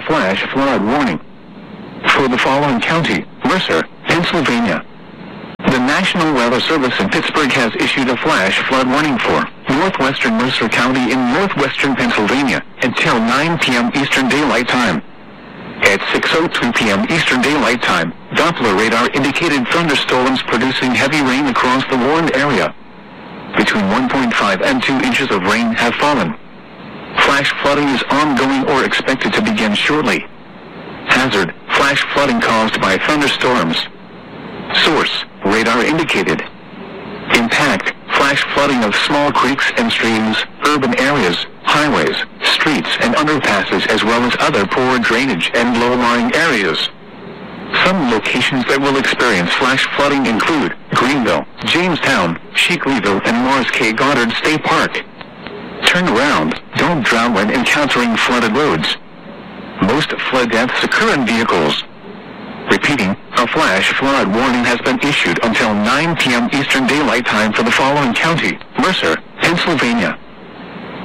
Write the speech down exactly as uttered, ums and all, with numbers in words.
flash flood warning for the following county: Mercer, Pennsylvania. The National Weather Service in Pittsburgh has issued a flash flood warning for northwestern Mercer County in northwestern Pennsylvania until nine p.m. Eastern Daylight Time. At six oh two p.m. Eastern Daylight Time, Doppler radar indicated thunderstorms producing heavy rain across the warned area. Between one point five and two inches of rain have fallen. Flash flooding is ongoing or expected to begin shortly. Hazard: flash flooding caused by thunderstorms. Source: radar indicated. Impact: flash flooding of small creeks and streams, urban areas, highways, streets and underpasses, as well as other poor drainage and low-lying areas. Some locations that will experience flash flooding include Greenville, Jamestown, Sheakleyville, and Morris K. Goddard State Park. Turn around, don't drown when encountering flooded roads. Most flood deaths occur in vehicles. Repeating, a flash flood warning has been issued until nine p.m. Eastern Daylight Time for the following county: Mercer, Pennsylvania.